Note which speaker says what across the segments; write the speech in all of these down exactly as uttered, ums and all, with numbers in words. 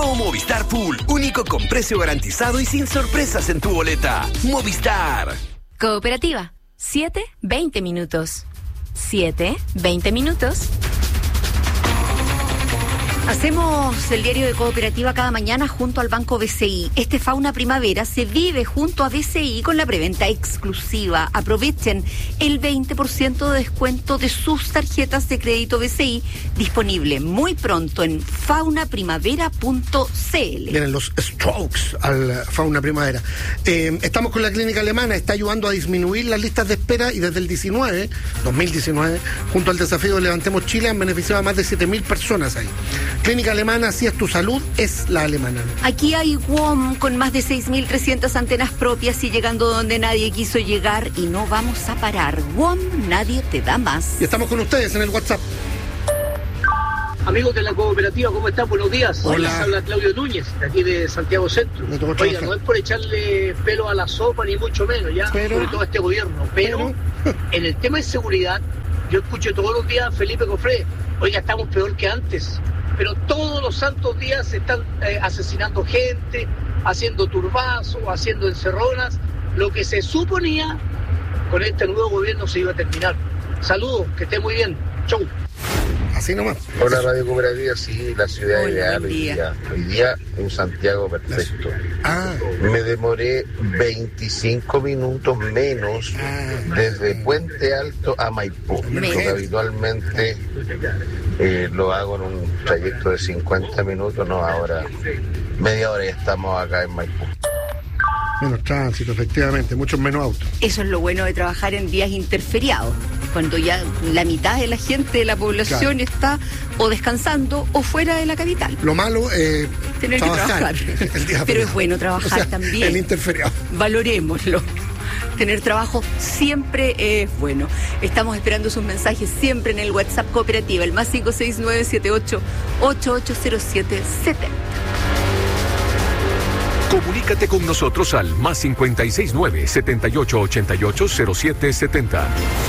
Speaker 1: Nuevo Movistar Full, único con precio garantizado y sin sorpresas en tu boleta. Movistar.
Speaker 2: Cooperativa, siete, veinte minutos. siete, veinte minutos. Hacemos el diario de Cooperativa cada mañana junto al Banco B C I. Este Fauna Primavera se vive junto a B C I con la preventa exclusiva. Aprovechen el veinte por ciento de descuento de sus tarjetas de crédito B C I, disponible muy pronto en fauna primavera punto c l.
Speaker 3: Vienen los strokes al Fauna Primavera. Eh, estamos con la clínica alemana, está ayudando a disminuir las listas de espera y desde el diecinueve, dos mil diecinueve, junto al desafío de Levantemos Chile, han beneficiado a más de siete mil personas ahí. Clínica Alemana, si es tu salud, es la alemana.
Speaker 2: Aquí hay W O M con más de seis mil trescientas antenas propias y llegando donde nadie quiso llegar, y no vamos a parar. W O M, nadie te da más.
Speaker 3: Y estamos con ustedes en el WhatsApp.
Speaker 4: Amigos de la cooperativa, ¿cómo están? Buenos días.
Speaker 3: Hola.
Speaker 4: Les habla Claudio Núñez, de aquí de Santiago Centro. Oiga, no es por echarle pelo a la sopa, ni mucho menos, ya,
Speaker 3: pero,
Speaker 4: sobre todo a este gobierno. Pero, pero en el tema de seguridad, yo escucho todos los días a Felipe Cofré, oiga, estamos peor que antes. Pero todos los santos días se están eh, asesinando gente, haciendo turbazos, haciendo encerronas. Lo que se suponía con este nuevo gobierno se iba a terminar. Saludos, que esté muy bien. Chau.
Speaker 3: Así nomás.
Speaker 5: Hola Radio Cooperativa, sí, la ciudad
Speaker 2: Hola,
Speaker 5: ideal
Speaker 2: buen
Speaker 5: hoy
Speaker 2: día.
Speaker 5: día. Hoy día un Santiago perfecto.
Speaker 3: Ah.
Speaker 5: Me demoré veinticinco minutos menos
Speaker 3: Ah.
Speaker 5: desde Puente Alto a Maipú.
Speaker 2: Menos.
Speaker 5: Porque habitualmente eh, lo hago en un trayecto de cincuenta minutos, no, ahora media hora ya estamos acá en Maipú.
Speaker 3: Menos tránsito, efectivamente, muchos menos autos.
Speaker 2: Eso es lo bueno de trabajar en días interferiados, cuando ya la mitad de la gente de la población
Speaker 3: Claro.
Speaker 2: está o descansando o fuera de la capital.
Speaker 3: Lo malo es
Speaker 2: Tener que
Speaker 3: trabajar.
Speaker 2: trabajar.
Speaker 3: El día
Speaker 2: Pero
Speaker 3: feriado.
Speaker 2: es bueno trabajar
Speaker 3: O sea,
Speaker 2: también.
Speaker 3: El interferiado.
Speaker 2: Valorémoslo. Tener trabajo siempre es bueno. Estamos esperando sus mensajes siempre en el WhatsApp Cooperativa, el más cinco seis nueve siete ocho ocho ocho cero siete siete.
Speaker 6: Comunícate con nosotros al más cincuenta y seis nueve, setenta y ocho ochenta y ocho, cero siete setenta.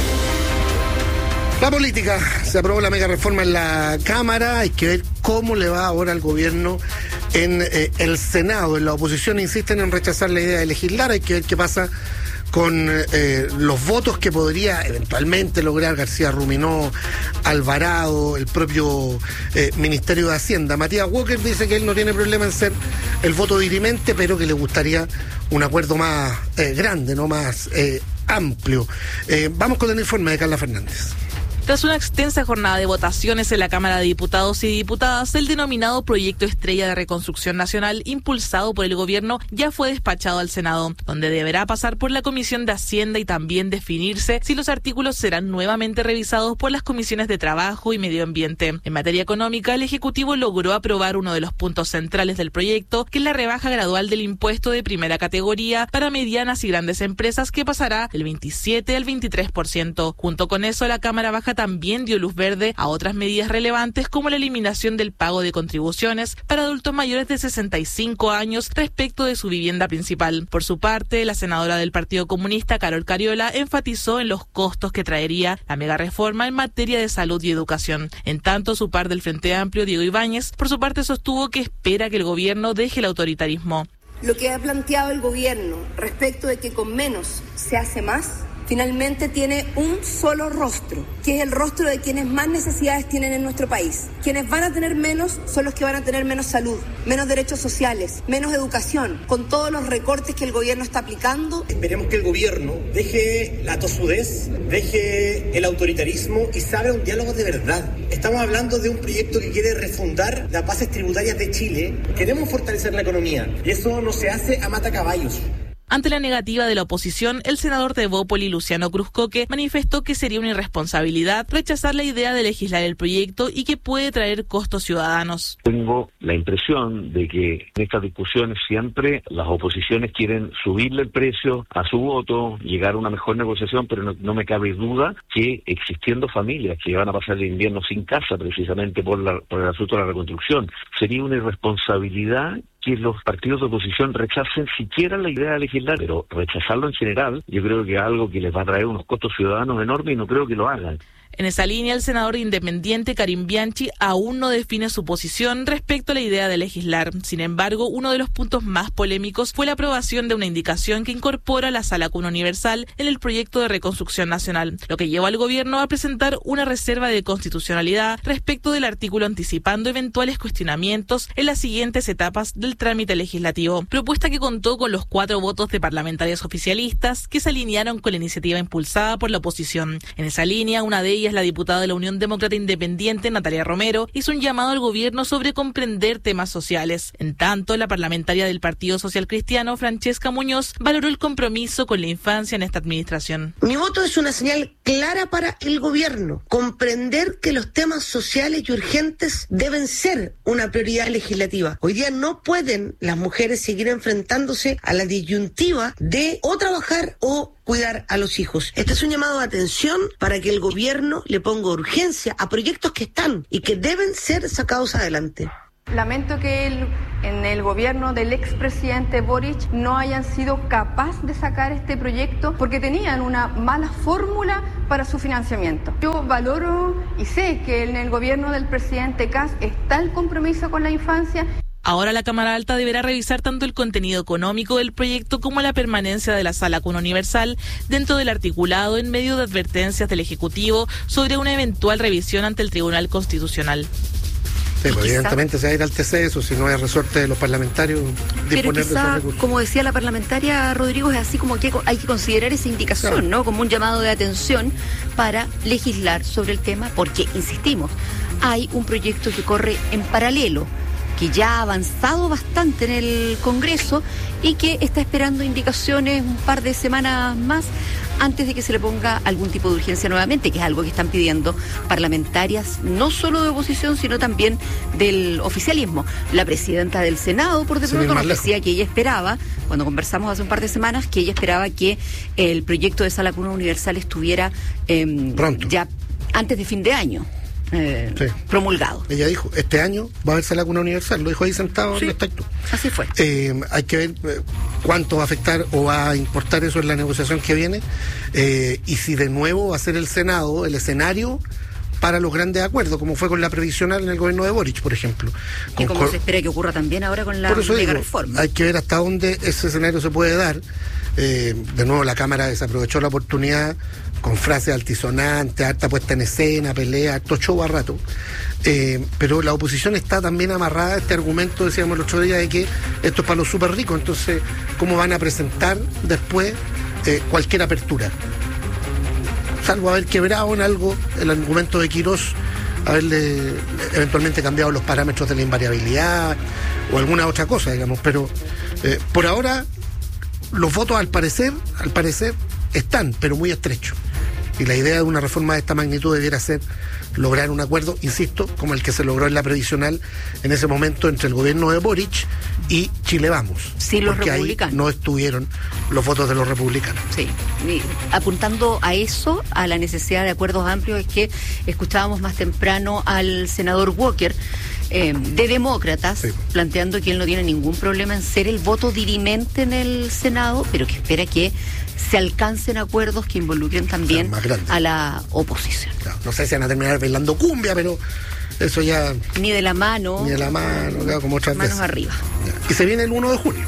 Speaker 3: La política, se aprobó la mega reforma en la Cámara, hay que ver cómo le va ahora al gobierno en eh, el Senado. En la oposición insisten en rechazar la idea de legislar, hay que ver qué pasa con eh, los votos que podría eventualmente lograr García Ruminó, Alvarado, el propio eh, Ministerio de Hacienda. Matías Walker dice que él no tiene problema en ser el voto dirimente, pero que le gustaría un acuerdo más eh, grande, no más eh, amplio. Eh, vamos con el informe de Carla Fernández.
Speaker 7: Tras una extensa jornada de votaciones en la Cámara de Diputados y Diputadas, el denominado Proyecto Estrella de Reconstrucción Nacional, impulsado por el gobierno, ya fue despachado al Senado, donde deberá pasar por la Comisión de Hacienda y también definirse si los artículos serán nuevamente revisados por las comisiones de Trabajo y Medio Ambiente. En materia económica, el Ejecutivo logró aprobar uno de los puntos centrales del proyecto, que es la rebaja gradual del impuesto de primera categoría para medianas y grandes empresas, que pasará del veintisiete al veintitrés por ciento. Junto con eso, la Cámara Baja también dio luz verde a otras medidas relevantes, como la eliminación del pago de contribuciones para adultos mayores de sesenta y cinco años respecto de su vivienda principal. Por su parte, la senadora del Partido Comunista, Carol Cariola, enfatizó en los costos que traería la mega reforma en materia de salud y educación. En tanto, su par del Frente Amplio, Diego Ibáñez, por su parte sostuvo que espera que el gobierno deje el autoritarismo.
Speaker 8: Lo que ha planteado el gobierno respecto de que con menos se hace más, finalmente tiene un solo rostro, que es el rostro de quienes más necesidades tienen en nuestro país. Quienes van a tener menos son los que van a tener menos salud, menos derechos sociales, menos educación, con todos los recortes que el gobierno está aplicando.
Speaker 9: Esperemos que el gobierno deje la tosudez, deje el autoritarismo y se abra un diálogo de verdad. Estamos hablando de un proyecto que quiere refundar las bases tributarias de Chile. Queremos fortalecer la economía y eso no se hace a matacaballos.
Speaker 7: Ante la negativa de la oposición, el senador de Bópoli, Luciano Cruzcoque, manifestó que sería una irresponsabilidad rechazar la idea de legislar el proyecto y que puede traer costos ciudadanos.
Speaker 10: Tengo la impresión de que en estas discusiones siempre las oposiciones quieren subirle el precio a su voto, llegar a una mejor negociación, pero no, no me cabe duda que existiendo familias que van a pasar el invierno sin casa precisamente por, la, por el asunto de la reconstrucción, sería una irresponsabilidad que los partidos de oposición rechacen siquiera la idea de legislar, pero rechazarlo en general yo creo que es algo que les va a traer unos costos ciudadanos enormes y no creo que lo hagan.
Speaker 7: En esa línea, el senador independiente Karim Bianchi aún no define su posición respecto a la idea de legislar. Sin embargo, uno de los puntos más polémicos fue la aprobación de una indicación que incorpora la Sala Cuna Universal en el proyecto de reconstrucción nacional, lo que llevó al gobierno a presentar una reserva de constitucionalidad respecto del artículo, anticipando eventuales cuestionamientos en las siguientes etapas del trámite legislativo. Propuesta que contó con los cuatro votos de parlamentarios oficialistas que se alinearon con la iniciativa impulsada por la oposición. En esa línea, una de ellas, la diputada de la Unión Demócrata Independiente, Natalia Romero, hizo un llamado al gobierno sobre comprender temas sociales. En tanto, la parlamentaria del Partido Social Cristiano, Francesca Muñoz, valoró el compromiso con la infancia en esta administración.
Speaker 11: Mi voto es una señal clara para el gobierno. Comprender que los temas sociales y urgentes deben ser una prioridad legislativa. Hoy día no pueden las mujeres seguir enfrentándose a la disyuntiva de o trabajar o cuidar a los hijos. Este es un llamado de atención para que el gobierno le ponga urgencia a proyectos que están y que deben ser sacados adelante.
Speaker 8: Lamento que el, en el gobierno del expresidente Boric no hayan sido capaces de sacar este proyecto porque tenían una mala fórmula para su financiamiento. Yo valoro y sé que en el gobierno del presidente Kast está el compromiso con la infancia.
Speaker 7: Ahora la Cámara Alta deberá revisar tanto el contenido económico del proyecto como la permanencia de la Sala Cuna Universal dentro del articulado en medio de advertencias del Ejecutivo sobre una eventual revisión ante el Tribunal Constitucional.
Speaker 3: Sí, pues evidentemente se va a ir al T C eso, si no hay resorte de los parlamentarios disponer
Speaker 2: pero quizá,
Speaker 3: de esos recursos.
Speaker 2: Como decía la parlamentaria Rodrigo, es así como que hay que considerar esa indicación, claro, ¿no? Como un llamado de atención para legislar sobre el tema, porque, insistimos, hay un proyecto que corre en paralelo, que ya ha avanzado bastante en el Congreso y que está esperando indicaciones un par de semanas más antes de que se le ponga algún tipo de urgencia nuevamente, que es algo que están pidiendo parlamentarias, no solo de oposición, sino también del oficialismo. La presidenta del Senado, por de pronto, nos decía que ella esperaba, cuando conversamos hace un par de semanas, que ella esperaba que el proyecto de Sala Cuna Universal estuviera eh, ya antes de fin de año. Eh, sí. promulgado.
Speaker 3: Ella dijo, este año va a haber Sala Cuna Universal, lo dijo ahí sentado, sí, en el tacto.
Speaker 2: Así fue.
Speaker 3: Eh, hay que ver eh, cuánto va a afectar o va a importar eso en la negociación que viene, eh, y si de nuevo va a ser el Senado el escenario para los grandes acuerdos, como fue con la previsional en el gobierno de Boric, por ejemplo.
Speaker 2: Y como se espera que ocurra también ahora con la mega reforma.
Speaker 3: Hay que ver hasta dónde ese escenario se puede dar. Eh, de nuevo la Cámara desaprovechó la oportunidad con frases altisonantes, harta puesta en escena, pelea, harto show a rato. Eh, pero la oposición está también amarrada a este argumento, decíamos el otro día, de que esto es para los súper ricos. Entonces, ¿cómo van a presentar después eh, cualquier apertura? Salvo haber quebrado en algo el argumento de Quirós, haberle eventualmente cambiado los parámetros de la invariabilidad o alguna otra cosa, digamos. Pero eh, por ahora los votos al parecer, al parecer están, pero muy estrechos. Y la idea de una reforma de esta magnitud debiera ser lograr un acuerdo, insisto, como el que se logró en la previsional en ese momento entre el gobierno de Boric y Chile Vamos.
Speaker 2: Sí, los
Speaker 3: porque
Speaker 2: republicanos.
Speaker 3: Ahí no estuvieron los votos de los republicanos.
Speaker 2: Sí, y apuntando a eso, a la necesidad de acuerdos amplios, es que escuchábamos más temprano al senador Walker, Eh, de demócratas, sí, planteando que él no tiene ningún problema en ser el voto dirimente en el Senado, pero que espera que se alcancen acuerdos que involucren también a la oposición.
Speaker 3: Claro, no sé si van a terminar bailando cumbia, pero eso ya...
Speaker 2: Ni de la mano.
Speaker 3: Ni de la mano, claro, como otras
Speaker 2: manos
Speaker 3: veces.
Speaker 2: arriba.
Speaker 3: Y se viene el uno de junio.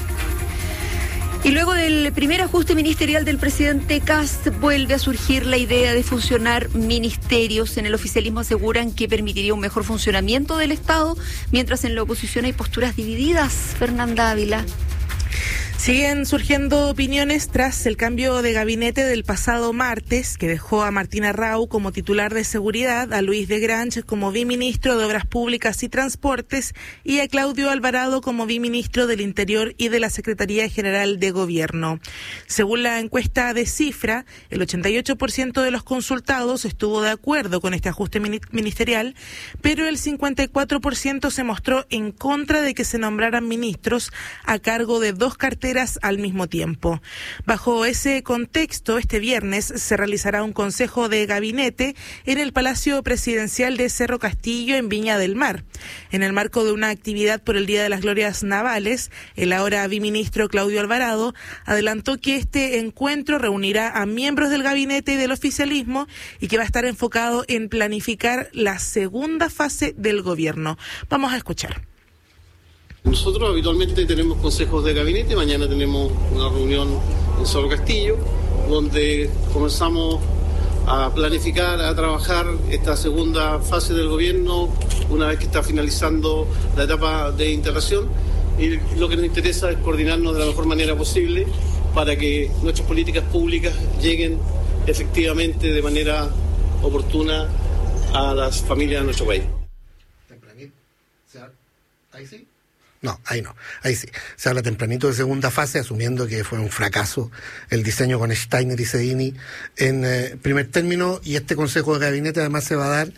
Speaker 2: Y luego del primer ajuste ministerial del presidente Kast, vuelve a surgir la idea de fusionar ministerios. En el oficialismo aseguran que permitiría un mejor funcionamiento del Estado, mientras en la oposición hay posturas divididas. Fernanda Ávila.
Speaker 7: Siguen surgiendo opiniones tras el cambio de gabinete del pasado martes, que dejó a Martina Rau como titular de Seguridad, a Luis de Grange como viceministro de Obras Públicas y Transportes y a Claudio Alvarado como viceministro del Interior y de la Secretaría General de Gobierno. Según la encuesta de Cifra, el ochenta y ocho por ciento de los consultados estuvo de acuerdo con este ajuste ministerial, pero el cincuenta y cuatro por ciento se mostró en contra de que se nombraran ministros a cargo de dos carteras carteras al mismo tiempo. Bajo ese contexto, este viernes se realizará un consejo de gabinete en el Palacio Presidencial de Cerro Castillo, en Viña del Mar. En el marco de una actividad por el Día de las Glorias Navales, el ahora biministro Claudio Alvarado adelantó que este encuentro reunirá a miembros del gabinete y del oficialismo y que va a estar enfocado en planificar la segunda fase del gobierno. Vamos a escuchar.
Speaker 12: Nosotros habitualmente tenemos consejos de gabinete, mañana tenemos una reunión en Cerro Castillo, donde comenzamos a planificar, a trabajar esta segunda fase del gobierno, una vez que está finalizando la etapa de integración, y lo que nos interesa es coordinarnos de la mejor manera posible para que nuestras políticas públicas lleguen efectivamente de manera oportuna a las familias de nuestro país.
Speaker 3: ¿Ahí sí? No, ahí no, ahí sí. Se habla tempranito de segunda fase, asumiendo que fue un fracaso el diseño con Steiner y Sedini en eh, primer término, y este consejo de gabinete además se va a dar,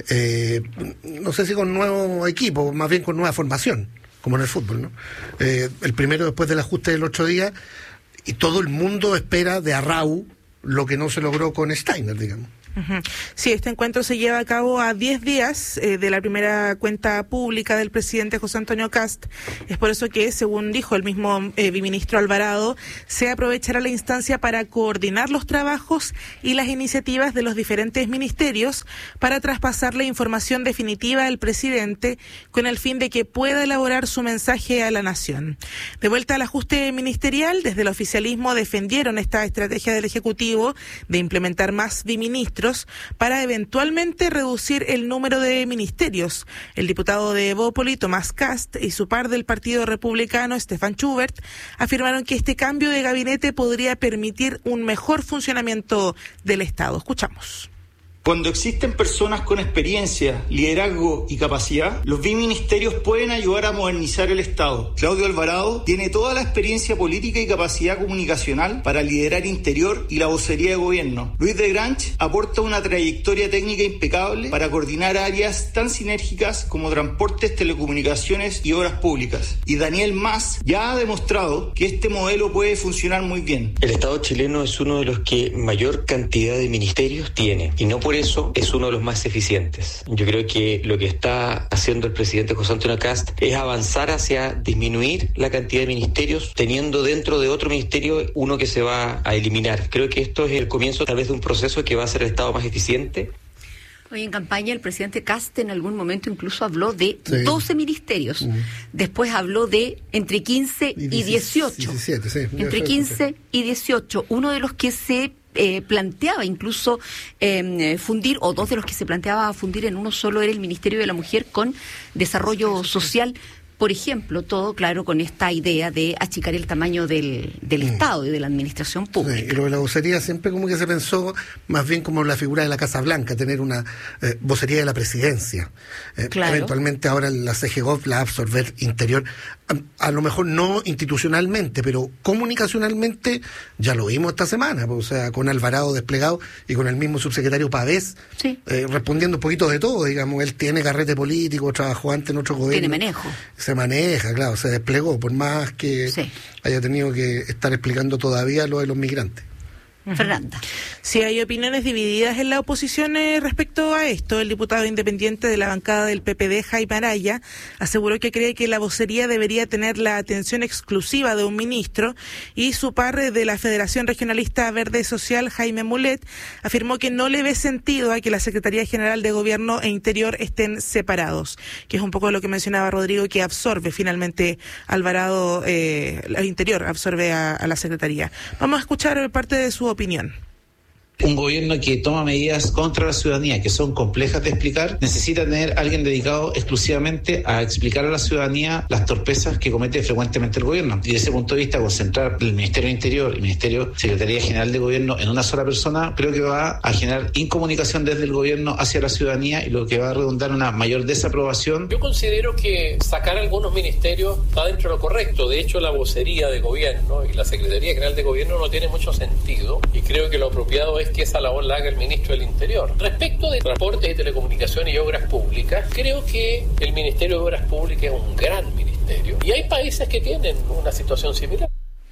Speaker 3: eh, no sé si con nuevo equipo, más bien con nueva formación, como en el fútbol, ¿no? Eh, el primero después del ajuste del ocho días, y todo el mundo espera de Arrau lo que no se logró con Steiner, digamos.
Speaker 7: Sí, este encuentro se lleva a cabo a diez días eh, de la primera cuenta pública del presidente José Antonio Kast. Es por eso que, según dijo el mismo eh, biministro Alvarado, se aprovechará la instancia para coordinar los trabajos y las iniciativas de los diferentes ministerios para traspasar la información definitiva al presidente con el fin de que pueda elaborar su mensaje a la nación. De vuelta al ajuste ministerial, desde el oficialismo defendieron esta estrategia del Ejecutivo de implementar más biministros para eventualmente reducir el número de ministerios. El diputado de Evópoli, Tomás Kast, y su par del Partido Republicano, Stefan Schubert, afirmaron que este cambio de gabinete podría permitir un mejor funcionamiento del Estado. Escuchamos.
Speaker 13: Cuando existen personas con experiencia, liderazgo y capacidad, los biministerios pueden ayudar a modernizar el Estado. Claudio Alvarado tiene toda la experiencia política y capacidad comunicacional para liderar Interior y la vocería de gobierno. Luis de Grange aporta una trayectoria técnica impecable para coordinar áreas tan sinérgicas como transportes, telecomunicaciones y obras públicas. Y Daniel Mas ya ha demostrado que este modelo puede funcionar muy bien.
Speaker 14: El Estado chileno es uno de los que mayor cantidad de ministerios tiene, y no por eso es uno de los más eficientes. Yo creo que lo que está haciendo el presidente José Antonio Kast es avanzar hacia disminuir la cantidad de ministerios, teniendo dentro de otro ministerio uno que se va a eliminar. Creo que esto es el comienzo tal vez de un proceso que va a hacer el Estado más eficiente.
Speaker 2: Hoy en campaña el presidente Kast en algún momento incluso habló de
Speaker 3: Sí.
Speaker 2: doce ministerios. Uh-huh. Después habló de entre quince y, y dieciocho.
Speaker 3: diecisiete, sí.
Speaker 2: Entre quince y dieciocho. Uno de los que se eh, planteaba incluso eh, fundir, o dos de los que se planteaba fundir en uno solo, era el Ministerio de la Mujer con Desarrollo Social. Por ejemplo, todo claro con esta idea de achicar el tamaño del, del mm. Estado y de la administración pública.
Speaker 3: Sí, y lo de la vocería siempre como que se pensó más bien como la figura de la Casa Blanca, tener una eh, vocería de la presidencia. Eh, claro. Eventualmente ahora la C G Gov la va a absorber Interior, a, a lo mejor no institucionalmente, pero comunicacionalmente ya lo vimos esta semana, pues, o sea, con Alvarado desplegado y con el mismo subsecretario Pavés,
Speaker 2: sí.
Speaker 3: eh, respondiendo un poquito de todo, digamos. Él tiene carrete político, trabajó antes en otro gobierno.
Speaker 2: Tiene manejo.
Speaker 3: Se maneja, claro, se desplegó, por más que sí. haya tenido que estar explicando todavía lo de los migrantes.
Speaker 2: Fernanda.
Speaker 7: Sí, hay opiniones divididas en la oposición eh, respecto a esto. El diputado independiente de la bancada del P P D, Jaime Araya, aseguró que cree que la vocería debería tener la atención exclusiva de un ministro, y su par de la Federación Regionalista Verde Social, Jaime Mulet, afirmó que no le ve sentido a que la Secretaría General de Gobierno e Interior estén separados, que es un poco lo que mencionaba Rodrigo, que absorbe finalmente Alvarado, eh, el Interior absorbe a, a la Secretaría. Vamos a escuchar parte de su opinión. opinión.
Speaker 15: Un gobierno que toma medidas contra la ciudadanía que son complejas de explicar necesita tener a alguien dedicado exclusivamente a explicar a la ciudadanía las torpezas que comete frecuentemente el gobierno. Y desde ese punto de vista, concentrar el Ministerio del Interior y el Ministerio Secretaría General de Gobierno en una sola persona, creo que va a generar incomunicación desde el gobierno hacia la ciudadanía, y lo que va a redundar en una mayor desaprobación.
Speaker 16: Yo considero que sacar algunos ministerios está dentro de lo correcto. De hecho, la vocería de gobierno y la Secretaría General de Gobierno no tiene mucho sentido, y creo que lo apropiado es que esa labor la haga el ministro del Interior. Respecto de transportes y telecomunicaciones y obras públicas, creo que el Ministerio de Obras Públicas es un gran ministerio, y hay países que tienen una situación similar.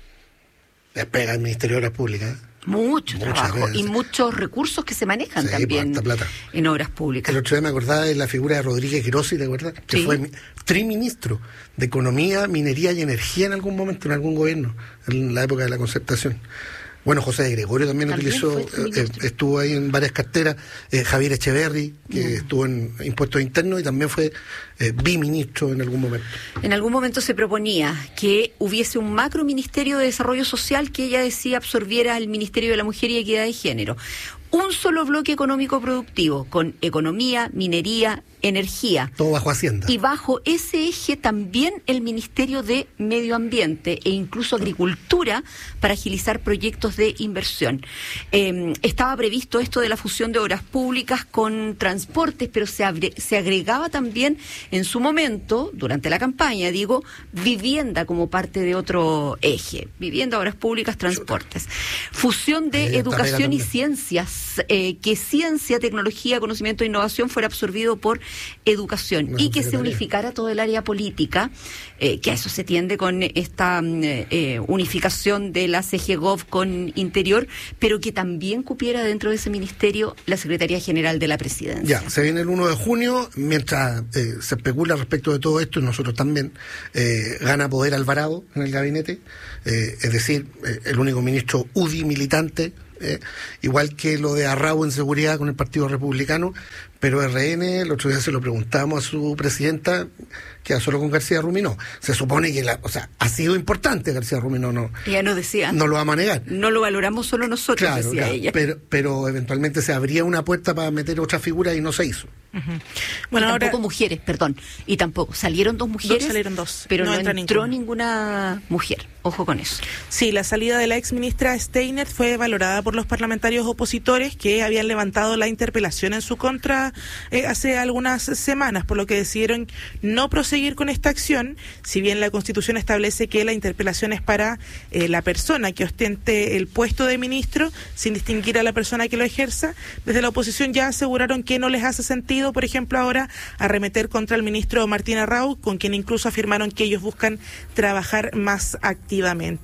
Speaker 3: Les pega el Ministerio de Obras Públicas.
Speaker 2: Mucho
Speaker 3: Muchas
Speaker 2: trabajo
Speaker 3: veces.
Speaker 2: y muchos recursos que se manejan
Speaker 3: Sí,
Speaker 2: también
Speaker 3: pues, harta plata.
Speaker 2: en obras públicas.
Speaker 3: El otro día me acordaba de la figura de Rodríguez Grossi, ¿te acuerdas? Que
Speaker 2: Sí.
Speaker 3: fue triministro de Economía, Minería y Energía en algún momento, en algún gobierno, en la época de la Concertación. Bueno, José de Gregorio también,
Speaker 2: También
Speaker 3: utilizó,
Speaker 2: fue
Speaker 3: eh,
Speaker 2: triministro.
Speaker 3: estuvo ahí en varias carteras, eh, Javier Echeverry, que
Speaker 2: Mm.
Speaker 3: estuvo en Impuestos Internos y también fue eh, biministro en algún momento.
Speaker 2: En algún momento se proponía que hubiese un macro ministerio de desarrollo social que ella decía absorbiera el Ministerio de la Mujer y Equidad de Género. Un solo bloque económico productivo con economía, minería, energía.
Speaker 3: Todo bajo Hacienda.
Speaker 2: Y bajo ese eje también el Ministerio de Medio Ambiente e incluso Agricultura para agilizar proyectos de inversión. Eh, estaba previsto esto de la fusión de obras públicas con transportes, pero se, abre, se agregaba también en su momento, durante la campaña, digo, vivienda como parte de otro eje. Vivienda, obras públicas, transportes. Fusión de
Speaker 3: Ahí está
Speaker 2: educación y
Speaker 3: pega también.
Speaker 2: ciencias, eh, que ciencia, tecnología, conocimiento e innovación fuera absorbido por educación
Speaker 3: Una
Speaker 2: y que se
Speaker 3: secretaría.
Speaker 2: unificara todo el área política, eh, que a eso se tiende con esta mm, eh, unificación de la C G Gov con Interior, pero que también cupiera dentro de ese ministerio la Secretaría General de la Presidencia.
Speaker 3: Ya, se viene el uno de junio, mientras eh, se especula respecto de todo esto, y nosotros también, eh, gana poder Alvarado en el gabinete, eh, es decir, eh, el único ministro U D I militante, eh, igual que lo de Arrau en seguridad con el Partido Republicano, pero R N, el otro día se lo preguntamos a su presidenta, queda solo con García Ruminó. Se supone que, la, o sea, ha sido importante García Ruminó, no,
Speaker 2: Ella nos decía,
Speaker 3: no lo vamos a negar.
Speaker 2: no lo valoramos solo nosotros,
Speaker 3: Claro,
Speaker 2: decía
Speaker 3: claro,
Speaker 2: ella.
Speaker 3: pero, pero eventualmente se abría una puerta para meter otra figura y no se hizo.
Speaker 2: Bueno, y tampoco mujeres, perdón. Y tampoco, salieron dos mujeres,
Speaker 7: Dos salieron dos.
Speaker 2: pero
Speaker 7: No
Speaker 2: no,
Speaker 7: entra
Speaker 2: entró ninguna mujer. Ojo con eso.
Speaker 7: Sí, la salida de la ex ministra Steiner fue valorada por los parlamentarios opositores que habían levantado la interpelación en su contra eh, hace algunas semanas, por lo que decidieron no proseguir con esta acción, si bien la Constitución establece que la interpelación es para eh, la persona que ostente el puesto de ministro, sin distinguir a la persona que lo ejerza. Desde la oposición ya aseguraron que no les hace sentido, por ejemplo, ahora arremeter contra el ministro Martín Arrau, con quien incluso afirmaron que ellos buscan trabajar más activamente.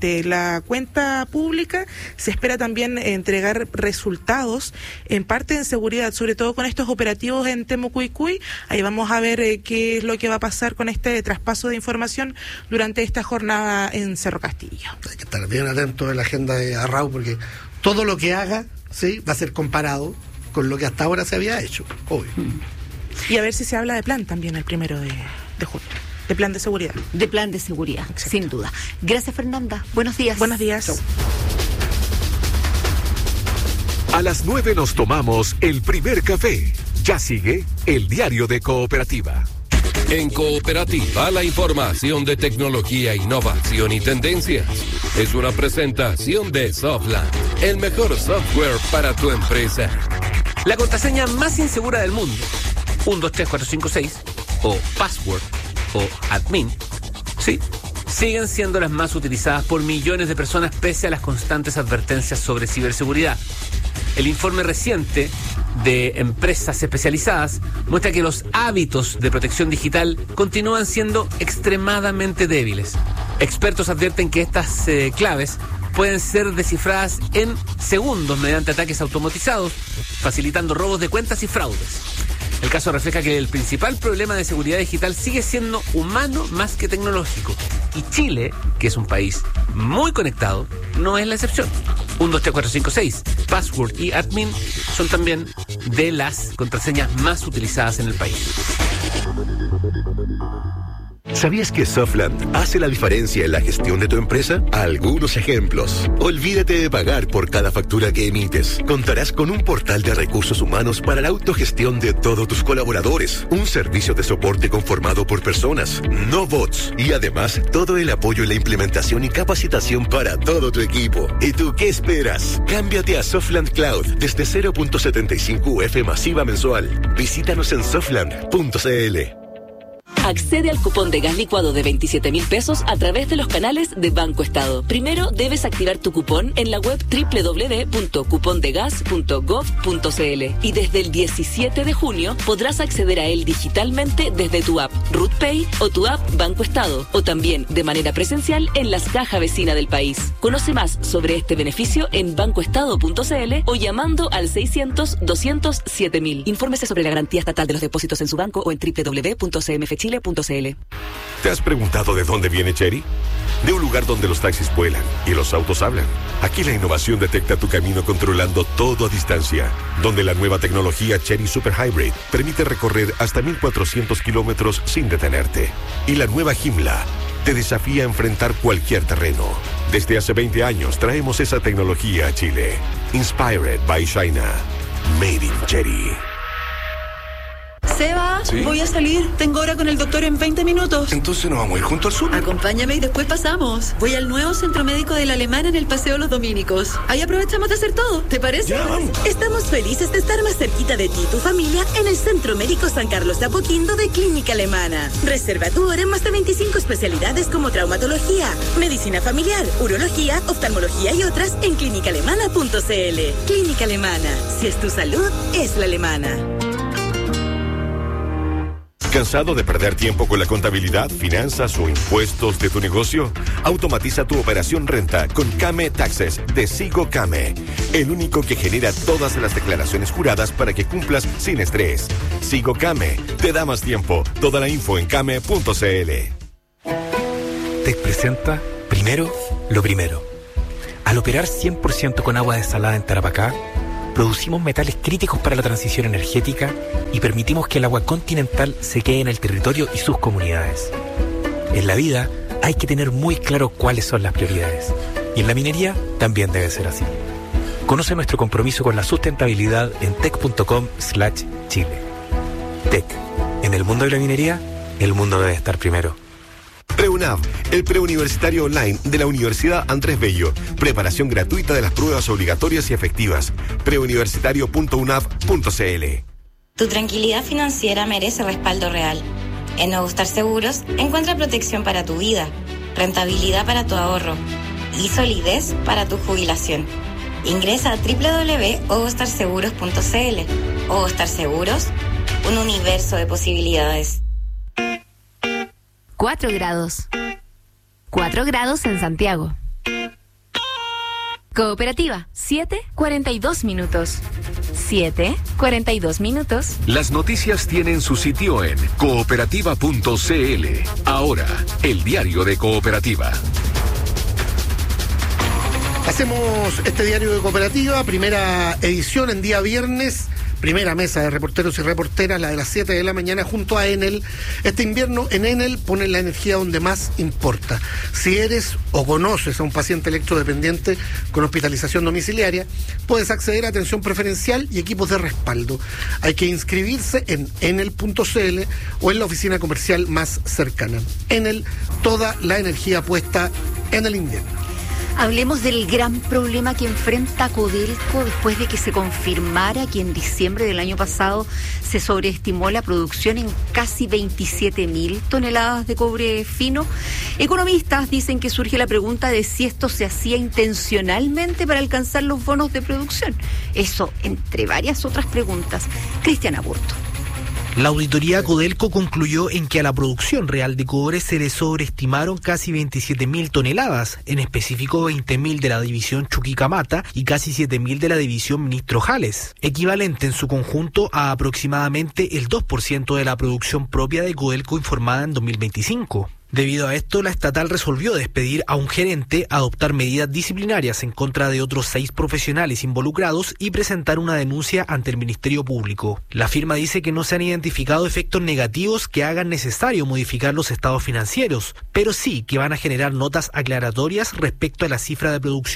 Speaker 7: La cuenta pública se espera también entregar resultados, en parte en seguridad, sobre todo con estos operativos en Temucuicuy. Ahí vamos a ver eh, qué es lo que va a pasar con este traspaso de información durante esta jornada en Cerro Castillo.
Speaker 3: Hay que estar bien atento de la agenda de Arrau, porque todo lo que haga, sí, va a ser comparado con lo que hasta ahora se había hecho, obvio.
Speaker 7: Y a ver si se habla de plan también el primero de, de junio. De plan de seguridad.
Speaker 2: De plan de seguridad,
Speaker 7: Exacto.
Speaker 2: sin duda. Gracias, Fernanda. Buenos días.
Speaker 7: Buenos días.
Speaker 2: Chau.
Speaker 6: A las nueve nos tomamos el primer café. Ya sigue el diario de Cooperativa.
Speaker 17: En Cooperativa, la información de tecnología, innovación y tendencias. Es una presentación de Softland, el mejor software para tu empresa.
Speaker 18: La contraseña más insegura del mundo, uno dos tres cuatro cinco seis, o password, o admin, sí, siguen siendo las más utilizadas por millones de personas pese a las constantes advertencias sobre ciberseguridad. El informe reciente de empresas especializadas muestra que los hábitos de protección digital continúan siendo extremadamente débiles. Expertos advierten que estas eh, claves pueden ser descifradas en segundos mediante ataques automatizados, facilitando robos de cuentas y fraudes. El caso refleja que el principal problema de seguridad digital sigue siendo humano más que tecnológico. Y Chile, que es un país muy conectado, no es la excepción. uno dos tres cuatro cinco seis, password y admin son también de las contraseñas más utilizadas en el país.
Speaker 19: ¿Sabías que Softland hace la diferencia en la gestión de tu empresa? Algunos ejemplos. Olvídate de pagar por cada factura que emites. Contarás con un portal de recursos humanos para la autogestión de todos tus colaboradores. Un servicio de soporte conformado por personas, no bots. Y además, todo el apoyo en la implementación y capacitación para todo tu equipo. ¿Y tú qué esperas? Cámbiate a Softland Cloud desde cero punto setenta y cinco U F masiva mensual. Visítanos en softland punto c l.
Speaker 20: Accede al cupón de gas licuado de veintisiete mil pesos a través de los canales de Banco Estado. Primero debes activar tu cupón en la web doble u doble u doble u punto cupondegas punto gov punto c l y desde el diecisiete de junio podrás acceder a él digitalmente desde tu app RutPay o tu app Banco Estado, o también de manera presencial en las cajas vecinas del país. Conoce más sobre este beneficio en bancoestado punto c l o llamando al seiscientos, doscientos, siete mil. Infórmese sobre la garantía estatal de los depósitos en su banco o en doble u doble u doble u punto c m f chile punto c l.
Speaker 19: ¿Te has preguntado de dónde viene Chery? De un lugar donde los taxis vuelan y los autos hablan. Aquí la innovación detecta tu camino controlando todo a distancia. Donde la nueva tecnología Chery Super Hybrid permite recorrer hasta mil cuatrocientos kilómetros sin detenerte. Y la nueva Joomla te desafía a enfrentar cualquier terreno. Desde hace veinte años traemos esa tecnología a Chile. Inspired by China. Made in Chery.
Speaker 21: Seba, ¿sí? Voy a salir. Tengo hora con el doctor en veinte minutos.
Speaker 19: Entonces nos vamos a ir junto al sur.
Speaker 21: Acompáñame y después pasamos. Voy al nuevo centro médico de la Alemana en el Paseo Los Dominicos. Ahí aprovechamos de hacer todo. ¿Te parece?
Speaker 19: Ya, vamos.
Speaker 21: Estamos felices de estar más cerquita de ti y tu familia en el Centro Médico San Carlos de Apoquindo de Clínica Alemana. Reserva tu hora en más de veinticinco especialidades como traumatología, medicina familiar, urología, oftalmología y otras en clínica alemana punto c l. Clínica Alemana. Si es tu salud, es la alemana.
Speaker 19: ¿Cansado de perder tiempo con la contabilidad, finanzas o impuestos de tu negocio? Automatiza tu operación renta con Came Taxes de Sigo Came, el único que genera todas las declaraciones juradas para que cumplas sin estrés. Sigo Came te da más tiempo. Toda la info en came punto c l.
Speaker 22: Tech presenta Primero lo Primero. Al operar cien por ciento con agua desalada en Tarapacá, producimos metales críticos para la transición energética y permitimos que el agua continental se quede en el territorio y sus comunidades. En la vida hay que tener muy claro cuáles son las prioridades. Y en la minería también debe ser así. Conoce nuestro compromiso con la sustentabilidad en tech punto com slash chile. Tech. En el mundo de la minería, el mundo debe estar primero.
Speaker 19: PreUNAV, el preuniversitario online de la Universidad Andrés Bello. Preparación gratuita de las pruebas obligatorias y efectivas. preuniversitario punto u n a v punto c l.
Speaker 23: Tu tranquilidad financiera merece respaldo real. En Nuevo Star Seguros encuentra protección para tu vida, rentabilidad para tu ahorro y solidez para tu jubilación. Ingresa a doble u doble u doble u punto ovostar seguros punto c l. Ovostar Seguros, un universo de posibilidades.
Speaker 24: Cuatro grados. Cuatro grados en Santiago. Cooperativa, siete cuarenta y dos minutos. siete cuarenta y dos minutos.
Speaker 6: Las noticias tienen su sitio en cooperativa punto c l. Ahora, el diario de Cooperativa.
Speaker 3: Hacemos este diario de Cooperativa, primera edición en día viernes. Primera mesa de reporteros y reporteras, la de las siete de la mañana, junto a Enel. Este invierno en Enel ponen la energía donde más importa. Si eres o conoces a un paciente electrodependiente con hospitalización domiciliaria, puedes acceder a atención preferencial y equipos de respaldo. Hay que inscribirse en enel punto c l o en la oficina comercial más cercana. Enel, toda la energía puesta en el invierno.
Speaker 2: Hablemos del gran problema que enfrenta Codelco después de que se confirmara que en diciembre del año pasado se sobreestimó la producción en casi veintisiete mil toneladas de cobre fino. Economistas dicen que surge la pregunta de si esto se hacía intencionalmente para alcanzar los bonos de producción. Eso, entre varias otras preguntas. Cristian Aburto.
Speaker 25: La auditoría Codelco concluyó en que a la producción real de cobre se le sobreestimaron casi veintisiete mil toneladas, en específico veinte mil de la división Chuquicamata y casi siete mil de la división Ministro Jales, equivalente en su conjunto a aproximadamente el dos por ciento de la producción propia de Codelco informada en dos mil veinticinco. Debido a esto, la estatal resolvió despedir a un gerente, adoptar medidas disciplinarias en contra de otros seis profesionales involucrados y presentar una denuncia ante el Ministerio Público. La firma dice que no se han identificado efectos negativos que hagan necesario modificar los estados financieros, pero sí que van a generar notas aclaratorias respecto a la cifra de producción.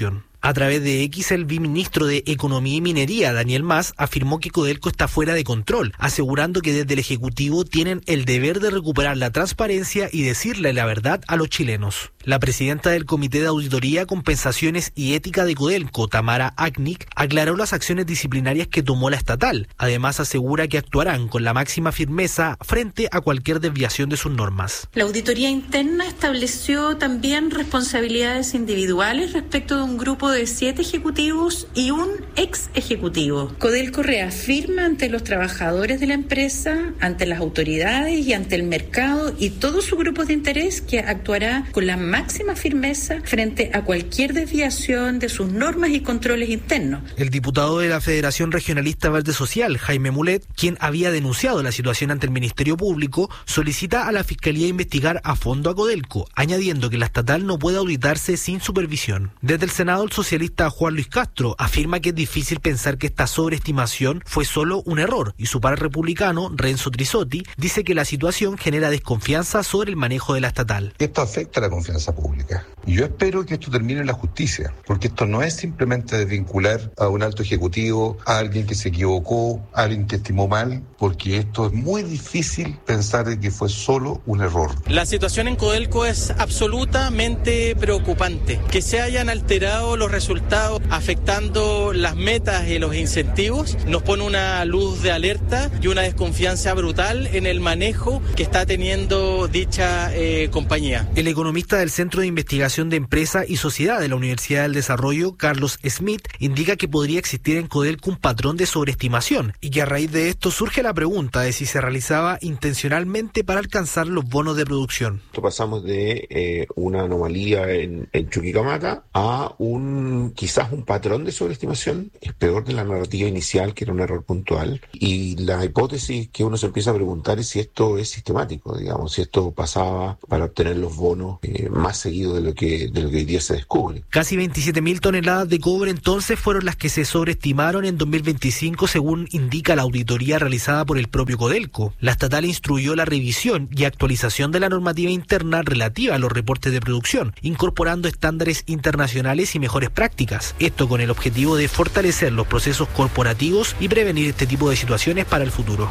Speaker 25: A través de X, el viceministro de Economía y Minería, Daniel Mas, afirmó que Codelco está fuera de control, asegurando que desde el Ejecutivo tienen el deber de recuperar la transparencia y decirle la verdad a los chilenos. La presidenta del Comité de Auditoría, Compensaciones y Ética de Codelco, Tamara Aknik, aclaró las acciones disciplinarias que tomó la estatal. Además, asegura que actuarán con la máxima firmeza frente a cualquier desviación de sus normas.
Speaker 1: La auditoría interna estableció también responsabilidades individuales respecto de un grupo de siete ejecutivos y un ex ejecutivo. Codelco reafirma ante los trabajadores de la empresa, ante las autoridades y ante el mercado y todos sus grupos de interés que actuará con la máxima firmeza frente a cualquier desviación de sus normas y controles internos.
Speaker 25: El diputado de la Federación Regionalista Verde Social, Jaime Mulet, quien había denunciado la situación ante el Ministerio Público, solicita a la Fiscalía investigar a fondo a Codelco, añadiendo que la estatal no puede auditarse sin supervisión. Desde el Senado, el socialista Juan Luis Castro afirma que es difícil pensar que esta sobreestimación fue solo un error, y su par republicano, Renzo Trisotti, dice que la situación genera desconfianza sobre el manejo de la estatal.
Speaker 4: Esto afecta a la confianza pública. Y yo espero que esto termine en la justicia, porque esto no es simplemente desvincular a un alto ejecutivo, a alguien que se equivocó, a alguien que estimó mal, porque esto es muy difícil pensar de que fue solo un error.
Speaker 5: La situación en Codelco es absolutamente preocupante. Que se hayan alterado los resultados afectando las metas y los incentivos nos pone una luz de alerta y una desconfianza brutal en el manejo que está teniendo dicha eh, compañía.
Speaker 25: El economista del Centro de Investigación de Empresa y Sociedad de la Universidad del Desarrollo, Carlos Smith, indica que podría existir en Codelco un patrón de sobreestimación y que a raíz de esto surge la pregunta de si se realizaba intencionalmente para alcanzar los bonos de producción.
Speaker 9: Pasamos de eh, una anomalía en, en Chuquicamata a un quizás un patrón de sobreestimación. Es peor de la narrativa inicial, que era un error puntual, y la hipótesis que uno se empieza a preguntar es si esto es sistemático, digamos, si esto pasaba para obtener los bonos eh, más seguido de lo que de lo que hoy día se descubre.
Speaker 25: Casi veintisiete mil toneladas de cobre entonces fueron las que se sobreestimaron en dos mil veinticinco, según indica la auditoría realizada por el propio Codelco. La estatal instruyó la revisión y actualización de la normativa interna relativa a los reportes de producción, incorporando estándares internacionales y mejores prácticas. Esto con el objetivo de fortalecer los procesos corporativos y prevenir este tipo de situaciones para el futuro.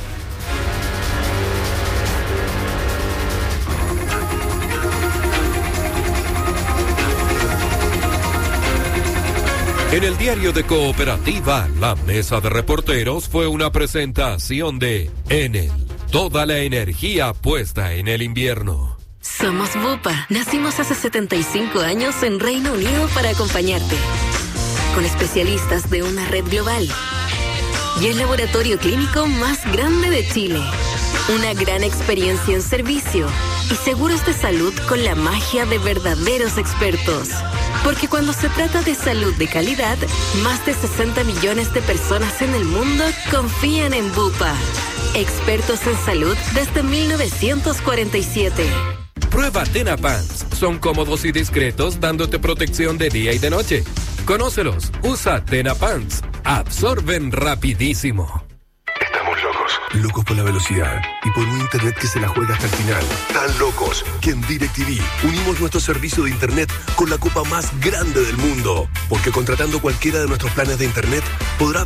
Speaker 6: En el diario de Cooperativa, la mesa de reporteros fue una presentación de Enel. Toda la energía puesta en el invierno.
Speaker 10: Somos Bupa. Nacimos hace setenta y cinco años en Reino Unido para acompañarte. Con especialistas de una red global. Y el laboratorio clínico más grande de Chile. Una gran experiencia en servicio. Y seguros de salud con la magia de verdaderos expertos. Porque cuando se trata de salud de calidad, más de sesenta millones de personas en el mundo confían en Bupa. Expertos en salud desde mil novecientos cuarenta y siete.
Speaker 17: Prueba Tena Pants. Son cómodos y discretos, dándote protección de día y de noche. Conócelos. Usa Tena Pants. Absorben rapidísimo.
Speaker 19: Locos por la velocidad y por un internet que se la juega hasta el final. Tan locos que en DirecTV unimos nuestro servicio de internet con la copa más grande del mundo. Porque contratando cualquiera de nuestros planes de internet podrás